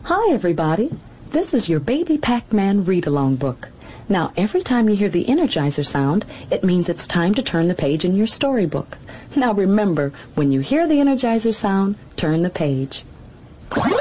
Hi, everybody. This is your Baby Pac-Man read-along book. Now, every time you hear the Energizer sound, it means it's time to turn the page in your storybook. Now, remember, when you hear the Energizer sound, turn the page.